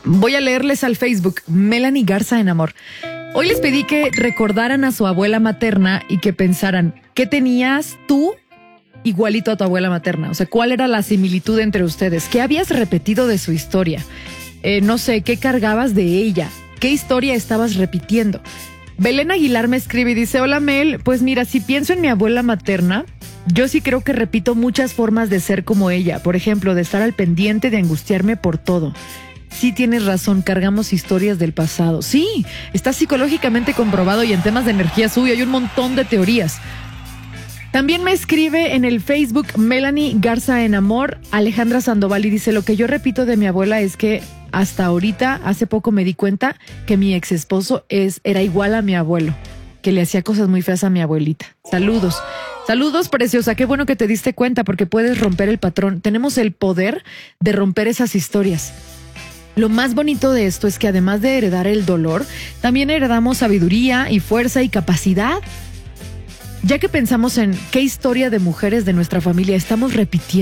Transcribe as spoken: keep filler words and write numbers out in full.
Voy a leerles al Facebook, Melanie Garza en Amor. Hoy les pedí que recordaran a su abuela materna y que pensaran, ¿qué tenías tú igualito a tu abuela materna? O sea, ¿cuál era la similitud entre ustedes? ¿Qué habías repetido de su historia? Eh, no sé, ¿qué cargabas de ella? ¿Qué historia estabas repitiendo? Belén Aguilar me escribe y dice, hola Mel, pues mira, si pienso en mi abuela materna, yo sí creo que repito muchas formas de ser como ella. Por ejemplo, de estar al pendiente, de angustiarme por todo. Sí tienes razón, cargamos historias del pasado. Sí, está psicológicamente comprobado y en temas de energía sube, hay un montón de teorías. También me escribe en el Facebook Melanie Garza en Amor, Alejandra Sandoval, y dice, lo que yo repito de mi abuela es que hasta ahorita, hace poco me di cuenta que mi ex esposo es, era igual a mi abuelo, que le hacía cosas muy feas a mi abuelita. Saludos. Saludos, preciosa. Qué bueno que te diste cuenta porque puedes romper el patrón. Tenemos el poder de romper esas historias. Lo más bonito de esto es que además de heredar el dolor, también heredamos sabiduría y fuerza y capacidad. Ya que pensamos en qué historia de mujeres de nuestra familia estamos repitiendo.